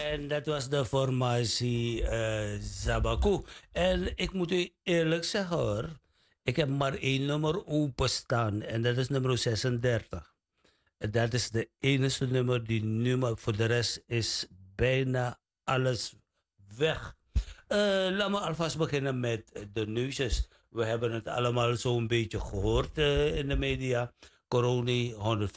En dat was de formatie Zabaku. En ik moet u eerlijk zeggen hoor, ik heb maar één nummer openstaan en dat is nummer 36. En dat is de enige nummer die nu, maar voor de rest is bijna alles weg. Laat me alvast beginnen met de nieuwsjes. We hebben het allemaal zo'n beetje gehoord in de media. Coroni,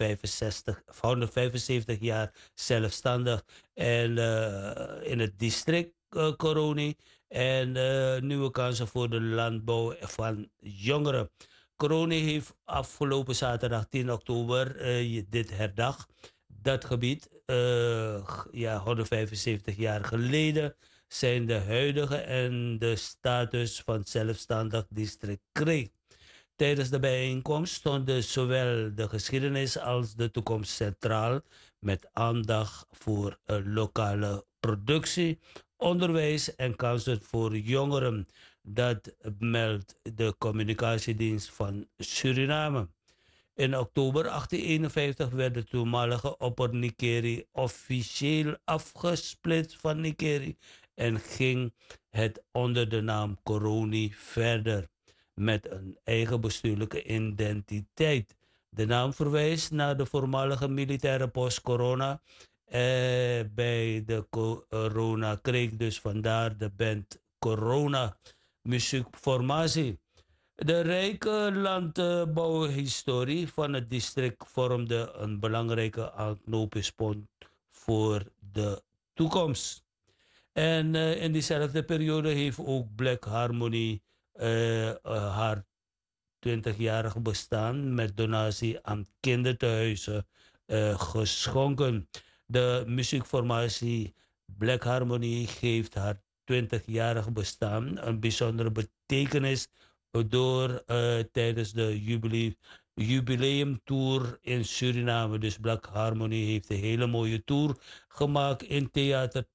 175 jaar zelfstandig. En in het district Coroni. En nieuwe kansen voor de landbouw van jongeren. Coroni heeft afgelopen zaterdag 10 oktober dit herdacht. Dat gebied, ja, 175 jaar geleden zijn de huidige en de status van zelfstandig district kreeg. Tijdens de bijeenkomst stonden zowel de geschiedenis als de toekomst centraal met aandacht voor lokale productie, onderwijs en kansen voor jongeren. Dat meldt de communicatiedienst van Suriname. In oktober 1851 werd de toenmalige Opper Nikeri officieel afgesplitst van Nikeri en ging het onder de naam Coroni verder met een eigen bestuurlijke identiteit. De naam verwijst naar de voormalige militaire post Corona bij de Corona Creek, dus vandaar de band Corona muziekformatie. De rijke landbouwhistorie van het district vormde een belangrijke aanknopingspunt voor de toekomst. En in diezelfde periode heeft ook Black Harmony haar 20-jarig bestaan met donatie aan kinderthuizen geschonken. De muziekformatie Black Harmony geeft haar 20-jarig bestaan een bijzondere betekenis door tijdens de jubileumtour in Suriname. Dus Black Harmony heeft een hele mooie tour gemaakt in Theater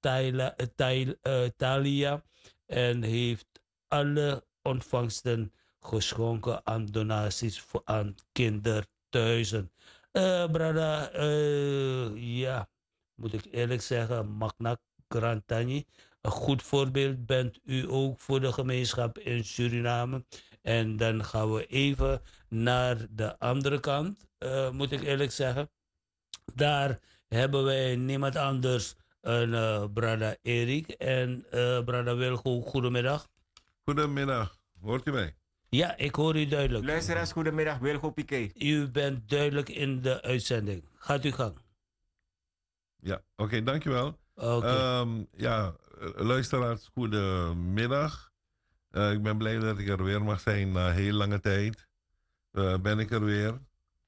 Thalia en heeft alle ontvangsten geschonken aan donaties voor, aan kinderthuizen. Brada, ja, moet ik eerlijk zeggen, Magna Grantani. Een goed voorbeeld bent u ook voor de gemeenschap in Suriname. En dan gaan we even naar de andere kant, moet ik eerlijk zeggen. Daar hebben wij niemand anders dan Brada Erik en Brada Wilgo. Goedemiddag. Goedemiddag, hoort u mij? Ja, ik hoor u duidelijk. Luisteraars, goedemiddag, Wilgo Piqué. U bent duidelijk in de uitzending. Gaat u gang. Ja, oké, dankjewel. Ja, luisteraars, goedemiddag. Ik ben blij dat ik er weer mag zijn na heel lange tijd. Ben ik er weer.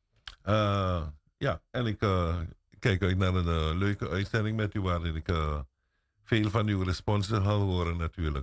Ja, en ik kijk uit naar een leuke uitzending met u, waarin ik veel van uw responsen ga horen natuurlijk.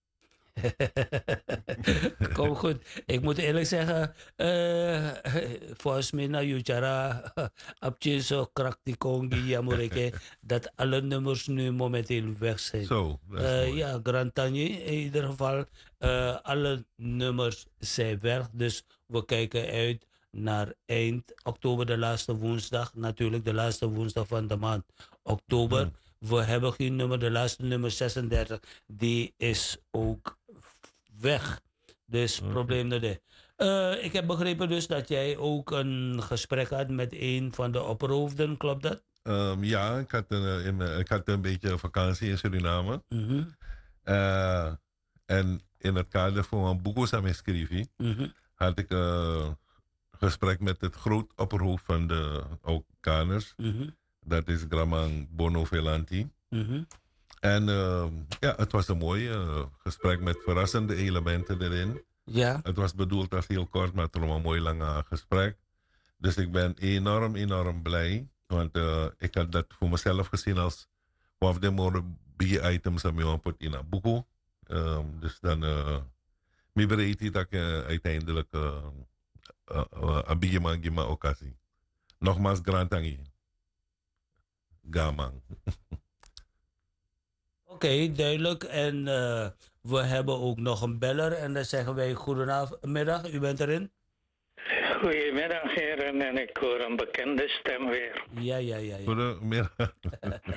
Kom goed. Ik moet eerlijk zeggen, volgens mij na Jutjara, Abtje zo kraktikongi jamoreke, dat alle nummers nu momenteel weg zijn. Zo, ja, Grantanje in ieder geval, alle nummers zijn weg, dus we kijken uit naar eind oktober, de laatste woensdag, natuurlijk de laatste woensdag van de maand oktober. We hebben geen nummer, de laatste nummer 36, die is ook weg. Dus probleem dat is. Ik heb begrepen dus dat jij ook een gesprek had met een van de opperhoofden, klopt dat? Ja, ik had een beetje vakantie in Suriname. En in het kader van een boekhoesamiscrivi had ik een gesprek met het groot opperhoofd van de Aukaners. Dat is Gramang Bono Velanti. En ja, het was een mooi gesprek met verrassende elementen erin. Ja. Het was bedoeld als heel kort, maar het was een mooi lang gesprek. Dus ik ben enorm blij. Want ik had dat voor mezelf gezien als one of the more big items dat ik put in een boek. Dus dan mi bereid dat ik uiteindelijk een beetje man occasie. Nogmaals, Grantangi. Gamang. Oké, duidelijk. En we hebben ook nog een beller en dan zeggen wij goedemiddag, u bent erin. Goedemiddag heren, en ik hoor een bekende stem weer. Ja. Goedemiddag.